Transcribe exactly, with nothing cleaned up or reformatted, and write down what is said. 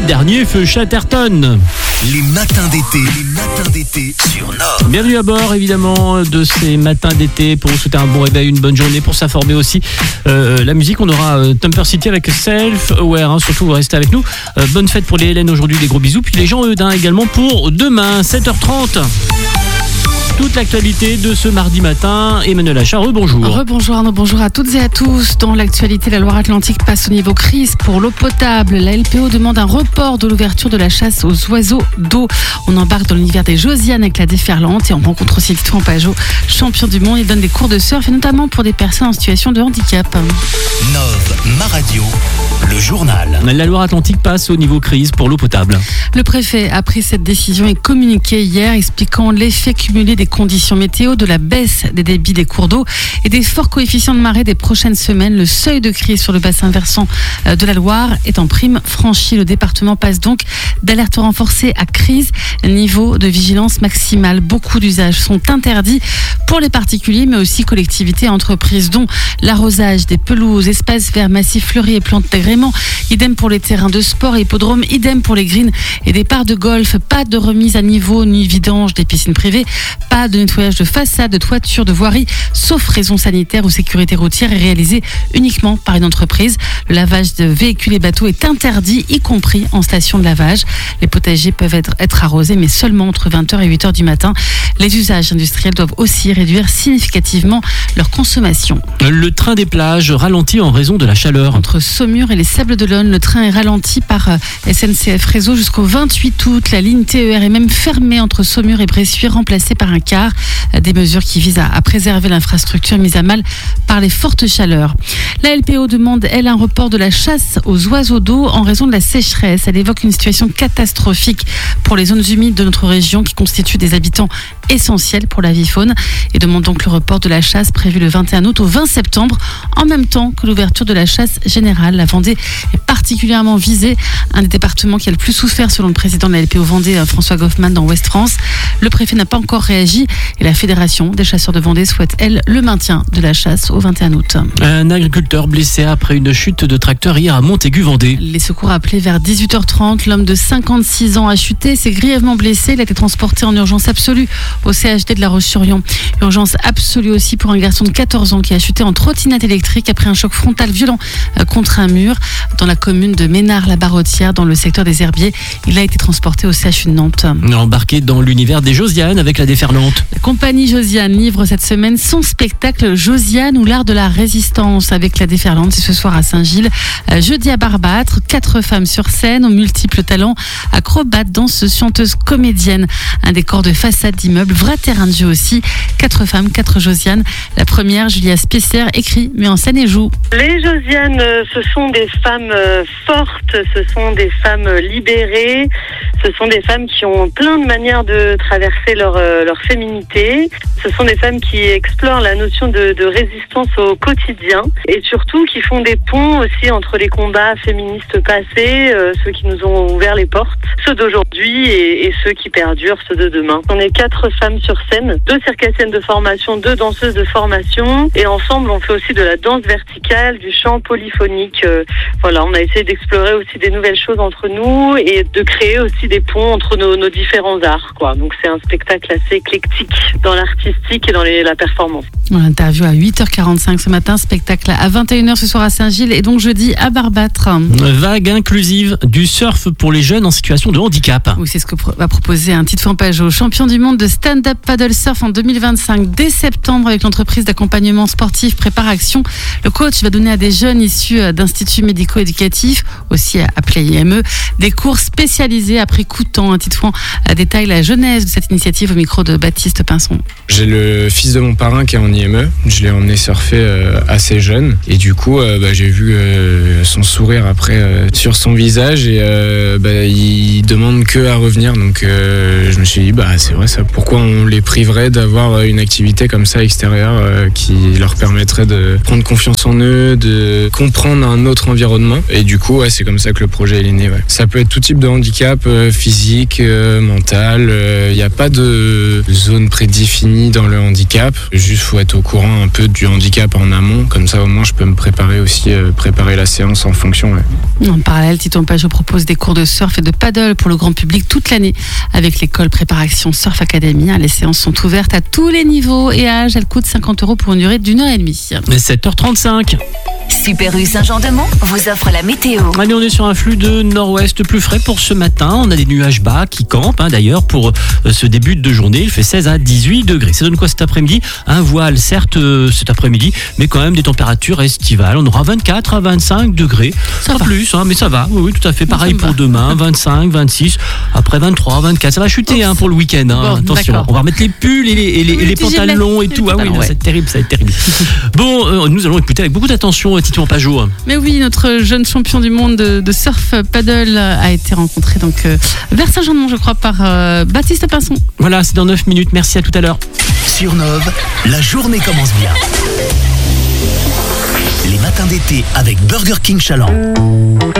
dernier feu Chatterton. Les matins d'été, les matins d'été sur Nord. Bienvenue à bord évidemment de ces matins d'été pour vous souhaiter un bon réveil, une bonne journée, pour s'informer aussi. Euh, la musique, on aura euh, Thumper City avec Self Aware, hein, surtout vous restez avec nous. Euh, bonne fête pour les Hélène aujourd'hui, des gros bisous. Puis les Jean Eudin également pour demain, sept heures trente. Toute l'actualité de ce mardi matin. Emmanuel Achard, rebonjour. Rebonjour Arnaud, bonjour à toutes et à tous. Dans l'actualité, la Loire-Atlantique passe au niveau crise pour l'eau potable. La L P O demande un report de l'ouverture de la chasse aux oiseaux d'eau. On embarque dans l'univers des Josiane avec la déferlante et on rencontre aussi Titouan Pajot, champion du monde. Il donne des cours de surf et notamment pour des personnes en situation de handicap. Nov, ma radio, le journal. La Loire-Atlantique passe au niveau crise pour l'eau potable. Le préfet a pris cette décision et communiqué hier expliquant l'effet cumulé des conditions météo, de la baisse des débits des cours d'eau et des forts coefficients de marée des prochaines semaines. Le seuil de crise sur le bassin versant de la Loire est en prime franchi. Le département passe donc d'alerte renforcée à crise, niveau de vigilance maximale. Beaucoup d'usages sont interdits pour les particuliers mais aussi collectivités et entreprises, dont l'arrosage des pelouses, espaces verts, massifs fleuris et plantes d'agrément. Idem pour les terrains de sport et hippodromes, idem pour les greens et des parcs de golf. Pas de remise à niveau ni vidange des piscines privées, pas de nettoyage de façade, de toiture, de voirie, sauf raison sanitaire ou sécurité routière, est réalisé uniquement par une entreprise. Le lavage de véhicules et bateaux est interdit, y compris en station de lavage. Les potagers peuvent être, être arrosés, mais seulement entre vingt heures et huit heures du matin. Les usages industriels doivent aussi réduire significativement leur consommation. Le train des plages ralentit en raison de la chaleur. Entre Saumur et les Sables d'Olonne, le train est ralenti par S N C F Réseau jusqu'au vingt-huit août. La ligne T E R est même fermée entre Saumur et Bressuire, remplacée par un car. Des mesures qui visent à, à préserver l'infrastructure mise à mal par les fortes chaleurs. La L P O demande, elle, un report de la chasse aux oiseaux d'eau en raison de la sécheresse. Elle évoque une situation catastrophique pour les zones humides de notre région qui constituent des habitants essentiels pour la vie faune et demande donc le report de la chasse prévu le vingt et un août au vingt septembre, en même temps que l'ouverture de la chasse générale. La Vendée est particulièrement visée, un des départements qui a le plus souffert selon le président de la L P O Vendée, François Goffman, dans Ouest France. Le préfet n'a pas encore réagi et la Fédération des chasseurs de Vendée souhaite, elle, le maintien de la chasse au vingt et un août. Un agriculteur blessé après une chute de tracteur hier à Montaigu-Vendée. Les secours appelés vers dix-huit heures trente. L'homme de cinquante-six ans a chuté, s'est grièvement blessé. Il a été transporté en urgence absolue au C H D de La Roche-sur-Yon. Urgence absolue aussi pour un garçon de quatorze ans qui a chuté en trottinette électrique après un choc frontal violent contre un mur dans la commune de Ménard-la-Barrotière, dans le secteur des Herbiers. Il a été transporté au C H U de Nantes. Embarqué dans l'univers des Josiane avec la déferlante. La compagnie Josiane livre cette semaine son spectacle Josiane ou l'art de la résistance avec la déferlante. C'est ce soir à Saint-Gilles. Jeudi à Barbâtre, quatre femmes sur scène aux multiples talents, acrobates, danseuses, chanteuses, comédiennes. Un décor de façade d'immeuble, vrai terrain de jeu aussi. Quatre femmes, quatre Josiane. La première, Julia Spessière, écrit, met en scène et joue. Les Josiane, ce sont des femmes fortes, ce sont des femmes libérées, ce sont des femmes qui ont plein de manières de traverser leur, leur féminité. Ce sont des femmes qui explorent la notion de, de résistance au quotidien et surtout qui font des ponts aussi entre les combats féministes passés, euh, ceux qui nous ont ouvert les portes, ceux d'aujourd'hui et, et ceux qui perdurent, ceux de demain. On est quatre femmes sur scène, deux circassiennes de formation, deux danseuses de formation et ensemble on fait aussi de la danse verticale, du chant polyphonique. Euh, voilà, on a essayé d'explorer aussi des nouvelles choses entre nous et de créer aussi des ponts entre nos, nos différents arts, quoi. Donc c'est un spectacle assez éclectique dans l'artistique et dans les, la performance. Interview à huit heures quarante-cinq ce matin, spectacle à vingt et une heures ce soir à Saint-Gilles et donc jeudi à Barbâtre. Vague inclusive du surf pour les jeunes en situation de handicap. Oui, c'est ce que va proposer un Titouan Pajot, champion du monde de stand-up paddle surf en deux mille vingt-cinq dès septembre avec l'entreprise d'accompagnement sportif Prépare Action. Le coach va donner à des jeunes issus d'instituts médico-éducatifs, aussi appelés I M E, des cours spécialisés à prix coûtant. Un Titouan détaille la genèse de cette initiative au micro de Baptiste Pinson. J'ai le fils de mon parrain qui est en I M E, je l'ai emmené surfer euh, assez jeune et du coup euh, bah, j'ai vu euh, son sourire après euh, sur son visage et euh, bah, il demande que à revenir, donc euh, je me suis dit bah c'est vrai ça, pourquoi on les priverait d'avoir une activité comme ça extérieure euh, qui leur permettrait de prendre confiance en eux, de comprendre un autre environnement et du coup ouais, c'est comme ça que le projet est né. Ouais. Ça peut être tout type de handicap, euh, physique, euh, mental. Il euh, n'y a pas de zone prédéfinie dans le handicap. Juste faut être au courant un peu du handicap en amont. Comme ça, au moins, je peux me préparer aussi, euh, préparer la séance en fonction. Ouais. En parallèle, Titon Pajot propose des cours de surf et de paddle pour le grand public toute l'année avec l'école Préparation Surf Academy. Les séances sont ouvertes à tous les niveaux et âges. Elles coûtent cinquante euros pour une durée d'une heure et demie. sept heures trente-cinq. Super U Saint-Jean-de-Mont vous offre la météo. Allez, on est sur un flux de nord-ouest plus frais pour ce matin. On a des nuages bas qui campent hein, d'ailleurs pour euh, ce début de journée. Il fait seize à dix-huit degrés. Ça donne quoi cet après-midi? Un voile certes euh, cet après-midi, mais quand même des températures estivales. On aura vingt-quatre à vingt-cinq degrés. Ça Pas va. plus, hein, mais ça va. Oui, oui, tout à fait. Pareil Ça me pour va. demain, vingt-cinq, vingt-six, après vingt-trois, vingt-quatre. Ça va chuter hein, pour le week-end. Hein. Bon, Attention, d'accord. on va remettre les pulls et les, et les, Oui, et les les petits pantalons gilets. et tout. Les Ah oui, pantalons, non, ouais. c'est terrible, ça va être terrible. Bon, euh, nous allons écouter avec beaucoup d'attention Titon Pajot. Mais oui, notre jeune champion du monde de, de surf paddle a été rencontré donc euh, vers Saint-Jean-de-Mont, je crois, par euh, Baptiste Pinson. Voilà, c'est dans neuf minutes. Merci, à tout à l'heure. Sur Nove, la journée commence bien. Les matins d'été avec Burger King Chaland.